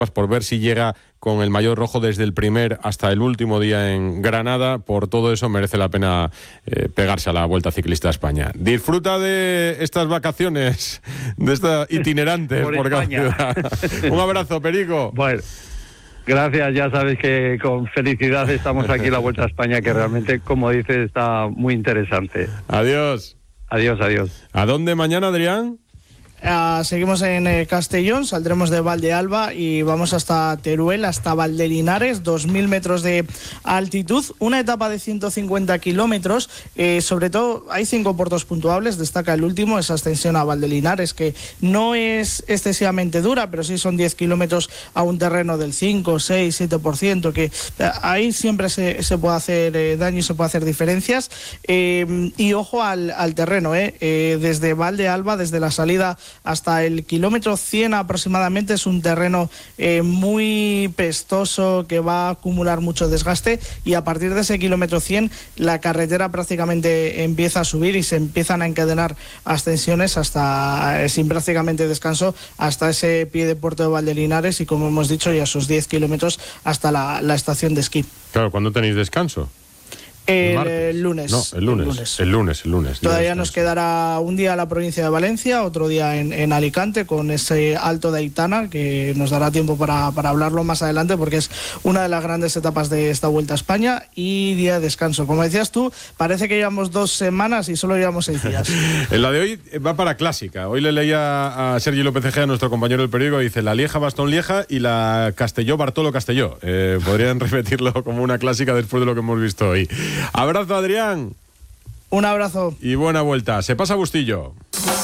por ver si llega con el maillot rojo desde el primer hasta el último día en Granada. Por todo eso merece la pena pegarse a la Vuelta Ciclista a España. Disfruta de estas vacaciones, de esta itinerante por cada ciudad. Un abrazo, Perico. Bueno, gracias, ya sabes que con felicidad estamos aquí en la Vuelta a España, que realmente, como dices, está muy interesante. Adiós. Adiós. ¿A dónde mañana, Adrián? Seguimos en Castellón, saldremos de Valdealba y vamos hasta Teruel, hasta Valdelinares, 2.000 metros de altitud, una etapa de 150 kilómetros, sobre todo hay 5 puertos puntuables, destaca el último, esa ascensión a Valdelinares, que no es excesivamente dura, pero sí son 10 kilómetros a un terreno del 5, 6, 7%, que ahí siempre se puede hacer daño y se puede hacer diferencias, y ojo al terreno, desde Valdealba, desde la salida hasta el kilómetro 100 aproximadamente, es un terreno muy pestoso que va a acumular mucho desgaste, y a partir de ese kilómetro 100 la carretera prácticamente empieza a subir y se empiezan a encadenar ascensiones hasta sin prácticamente descanso hasta ese pie de puerto de Valdelinares, y como hemos dicho ya esos 10 kilómetros hasta la estación de esquí. Claro, ¿cuándo tenéis descanso? El lunes. No, el lunes. Todavía nos quedará un día en la provincia de Valencia, otro día en Alicante, con ese Alto de Aitana, que nos dará tiempo para hablarlo más adelante, porque es una de las grandes etapas de esta Vuelta a España, y día de descanso. Como decías tú, parece que llevamos 2 semanas y solo llevamos 6 días. En la de hoy va para clásica. Hoy le leía a Sergi López Egea, nuestro compañero del periódico, dice la Lieja-Bastogne-Lieja y la Castelló-Bartolo-Castelló. Podrían repetirlo como una clásica después de lo que hemos visto hoy. Abrazo, Adrián. Un abrazo. Y buena vuelta. Se pasa Bustillo.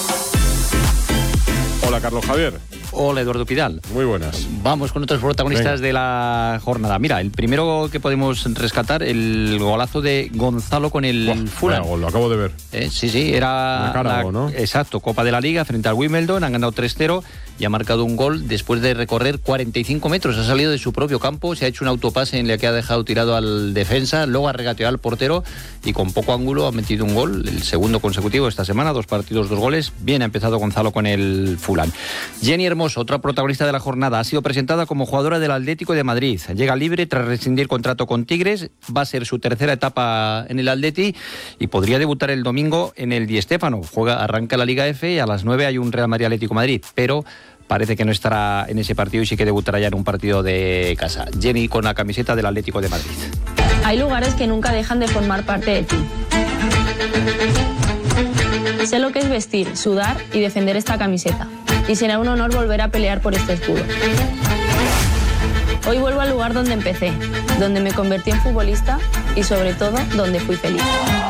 Hola, Carlos Javier. Hola, Eduardo Pidal. Muy buenas. Vamos con otros protagonistas de la jornada. Mira, el primero que podemos rescatar, el golazo de Gonzalo con el Fulham. Gol, lo acabo de ver. Sí, era Carabo, ¿no? Exacto, Copa de la Liga frente al Wimbledon, han ganado 3-0 y ha marcado un gol después de recorrer 45 metros. Ha salido de su propio campo, se ha hecho un autopase en el que ha dejado tirado al defensa, luego ha regateado al portero y con poco ángulo ha metido un gol, el segundo consecutivo esta semana, 2 partidos, 2 goles. Bien ha empezado Gonzalo con el Fulham. Jenny Hermoso, otra protagonista de la jornada, ha sido presentada como jugadora del Atlético de Madrid. Llega libre tras rescindir contrato con Tigres, va a ser su tercera etapa en el Atleti y podría debutar el domingo en el Di Stéfano. Arranca la Liga F y a las 9 hay un Real Madrid Atlético Madrid, pero parece que no estará en ese partido y sí que debutará ya en un partido de casa. Jenny con la camiseta del Atlético de Madrid. Hay lugares que nunca dejan de formar parte de ti. Sé lo que es vestir, sudar y defender esta camiseta. Y será un honor volver a pelear por este escudo. Hoy vuelvo al lugar donde empecé, donde me convertí en futbolista y sobre todo donde fui feliz.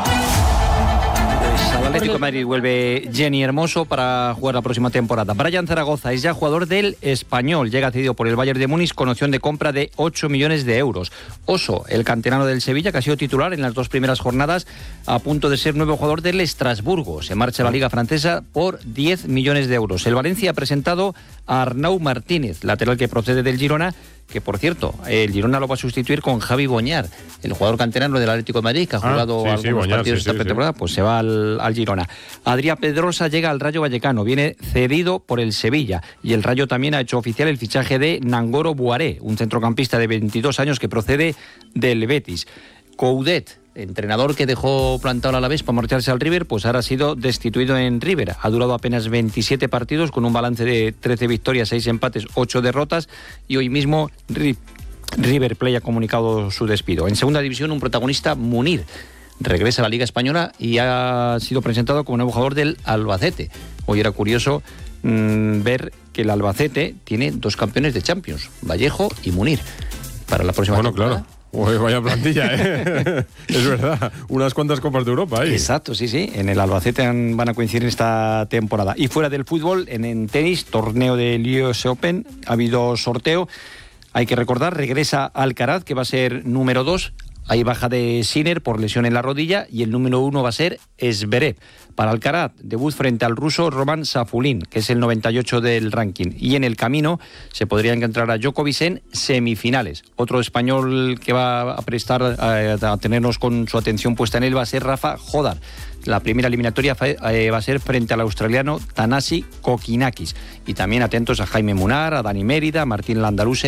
Al Atlético de Madrid vuelve Jenny Hermoso para jugar la próxima temporada. Brian Zaragoza es ya jugador del Español. Llega cedido por el Bayern de Múnich con opción de compra de 8 millones de euros. Oso, el canterano del Sevilla, que ha sido titular en las 2 primeras jornadas, a punto de ser nuevo jugador del Estrasburgo. Se marcha a la Liga Francesa por 10 millones de euros. El Valencia ha presentado a Arnau Martínez, lateral que procede del Girona, que por cierto, el Girona lo va a sustituir con Javi Boñar, el jugador canterano del Atlético de Madrid, que ha jugado algunos partidos esta temporada, pues se va al Girona. Adrián Pedrosa llega al Rayo Vallecano, viene cedido por el Sevilla, y el Rayo también ha hecho oficial el fichaje de Nangoro Buaré, un centrocampista de 22 años que procede del Betis. Coudet, entrenador que dejó plantado al Alavés para marcharse al River, pues ahora ha sido destituido en River. Ha durado apenas 27 partidos con un balance de 13 victorias, 6 empates, 8 derrotas, y hoy mismo River Plate ha comunicado su despido. En segunda división, un protagonista, Munir, regresa a la Liga Española y ha sido presentado como nuevo jugador del Albacete. Hoy era curioso ver que el Albacete tiene 2 campeones de Champions, Vallejo y Munir, para la próxima temporada. Claro. Uy, vaya plantilla, ¿eh? Es verdad, unas cuantas Copas de Europa ahí. Exacto, sí. En el Albacete van a coincidir esta temporada. Y fuera del fútbol, en tenis, torneo del US Open, ha habido sorteo. Hay que recordar, regresa Alcaraz, que va a ser número 2. Hay baja de Sinner por lesión en la rodilla y el número 1 va a ser Zverev. Para Alcaraz, debut frente al ruso Roman Safulin, que es el 98 del ranking. Y en el camino se podría encontrar a Djokovic en semifinales. Otro español que va a prestar a tenernos con su atención puesta en él va a ser Rafa Jodar, La primera eliminatoria va a ser frente al australiano Thanasi Kokinakis. Y también atentos a Jaime Munar, a Dani Mérida, a Martín Landaluce